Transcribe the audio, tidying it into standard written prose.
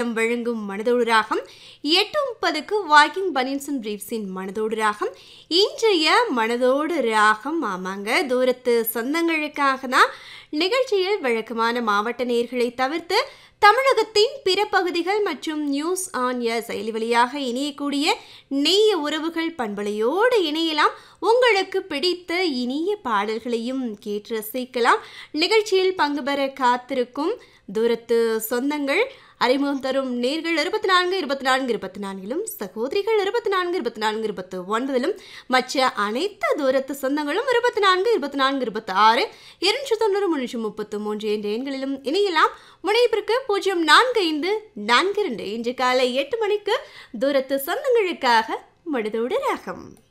நிறுவனம் வழங்கும் மனதோடு ராகம், 8:30க்கு வாக்கிங் பனியன்ஸ் அண்ட் பிரீஃப்ஸின் மனதோடு ராகம். இன்றைய மனதோடு ராகம் ஆமாங்க, தூரத்து சொந்தங்களுக்காக தான். நிகழ்ச்சியில் வழக்கமான மாவட்ட நேர்களை தவிர்த்து தமிழகத்தின் பிற பகுதிகள் மற்றும் நியூஸ் ஆன் ஏர் செயலி வழியாக இணையக்கூடிய நெய்ய உறவுகள் பண்பலையோடு இணையலாம். உங்களுக்கு பிடித்த இனிய பாடல்களையும் கேட்டு ரசிக்கலாம். நிகழ்ச்சியில் பங்கு பெற காத்திருக்கும் தூரத்து சொந்தங்கள், அறிமுகம் தரும் நேர்கள் 24 சகோதரிகள் 24 மற்ற அனைத்து தூரத்து சொந்தங்களும் 24 26 290 என்ற எண்களிலும் இணையலாம். முனைப்பிற்கு 0454 இன்று காலை 8 மணிக்கு தூரத்து சொந்தங்களுக்காக மனதோடு ராகம்.